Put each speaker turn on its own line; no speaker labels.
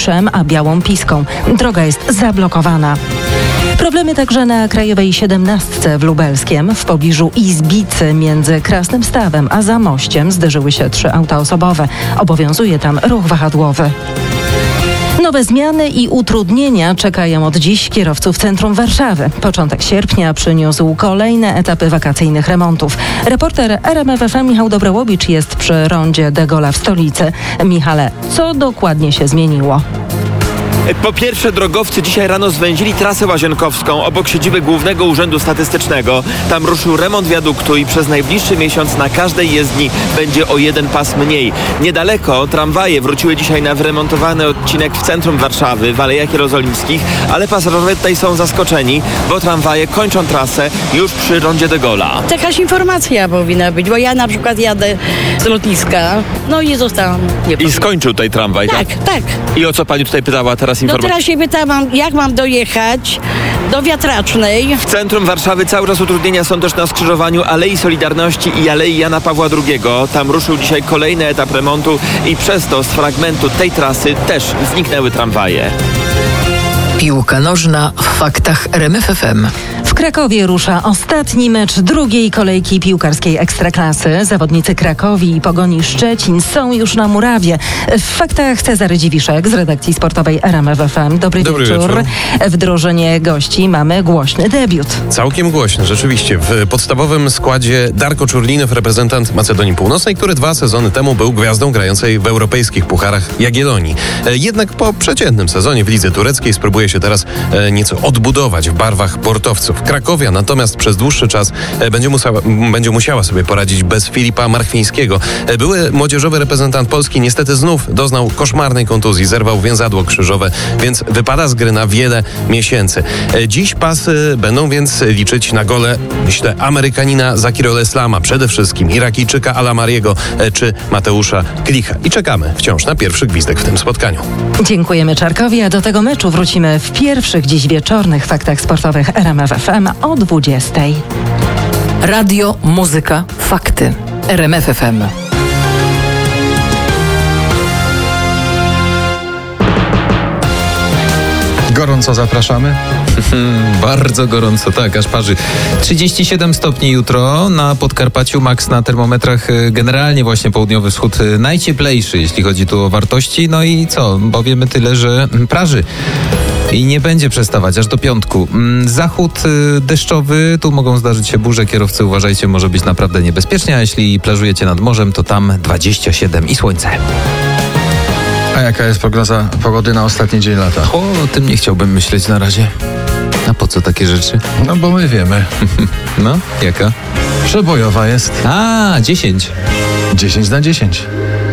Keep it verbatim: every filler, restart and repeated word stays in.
Zawiszem a Białą Piską. Droga jest zablokowana. Problemy także na Krajowej siedemnastce w Lubelskiem. W pobliżu Izbicy między Krasnym Stawem a Zamościem zderzyły się trzy auta osobowe. Obowiązuje tam ruch wahadłowy. Nowe zmiany i utrudnienia czekają od dziś kierowców centrum Warszawy. Początek sierpnia przyniósł kolejne etapy wakacyjnych remontów. Reporter R M F F M Michał Dobrołowicz jest przy rondzie de Gaulle'a w stolicy. Michale, co dokładnie się zmieniło?
Po pierwsze, drogowcy dzisiaj rano zwęzili trasę łazienkowską obok siedziby Głównego Urzędu Statystycznego. Tam ruszył remont wiaduktu i przez najbliższy miesiąc na każdej jezdni będzie o jeden pas mniej. Niedaleko tramwaje wróciły dzisiaj na wyremontowany odcinek w centrum Warszawy, w Alejach Jerozolimskich, ale pasażerowie tutaj są zaskoczeni, bo tramwaje kończą trasę już przy rondzie de Gaulle'a.
Jakaś informacja powinna być, bo ja na przykład jadę z lotniska, no i zostałam.
I skończył tutaj tramwaj, tak?
Tak, tak.
I o co pani tutaj pytała teraz?
No teraz się pytałam, jak mam dojechać do Wiatracznej.
W centrum Warszawy cały czas utrudnienia są też na skrzyżowaniu Alei Solidarności i Alei Jana Pawła drugiego. Tam ruszył dzisiaj kolejny etap remontu i przez to z fragmentu tej trasy też zniknęły tramwaje.
Piłka nożna w faktach R M F F M.
W Krakowie rusza ostatni mecz drugiej kolejki piłkarskiej Ekstraklasy. Zawodnicy Krakowi i Pogoni Szczecin są już na murawie. W faktach Cezary Dziwiszek z redakcji sportowej R M F F M. Dobry,
Dobry
wieczór.
wieczór.
W drużynie gości mamy głośny debiut.
Całkiem głośny, rzeczywiście. W podstawowym składzie Darko Czurlinow, reprezentant Macedonii Północnej, który dwa sezony temu był gwiazdą grającej w europejskich pucharach Jagiellonii. Jednak po przeciętnym sezonie w lidze tureckiej spróbuje się teraz nieco odbudować w barwach portowców. Krakowia natomiast przez dłuższy czas będzie musiała, będzie musiała sobie poradzić bez Filipa Marchwińskiego. Były młodzieżowy reprezentant Polski niestety znów doznał koszmarnej kontuzji, zerwał więzadło krzyżowe, więc wypada z gry na wiele miesięcy. Dziś pasy będą więc liczyć na gole, myślę, Amerykanina Zakirol Islama, przede wszystkim Irakijczyka Alamariego czy Mateusza Klicha. I czekamy wciąż na pierwszy gwizdek w tym spotkaniu.
Dziękujemy Czarkowi, a do tego meczu wrócimy w pierwszych dziś wieczornych faktach sportowych R M F F M o dwudziestej.
Radio, muzyka, fakty. R M F F M.
Gorąco zapraszamy.
Bardzo gorąco, tak, aż parzy. trzydzieści siedem stopni jutro na Podkarpaciu, maks na termometrach, generalnie właśnie południowy wschód najcieplejszy, jeśli chodzi tu o wartości. No i co, powiemy tyle, że praży. I nie będzie przestawać aż do piątku. Zachód deszczowy, tu mogą zdarzyć się burze. Kierowcy, uważajcie, może być naprawdę niebezpiecznie, a jeśli plażujecie nad morzem, to tam dwadzieścia siedem i słońce.
A jaka jest prognoza pogody na ostatni dzień lata?
O, o tym nie chciałbym myśleć na razie. A po co takie rzeczy?
No bo my wiemy.
No, jaka?
Przebojowa jest
A, dziesięć.
dziesięć na dziesięć.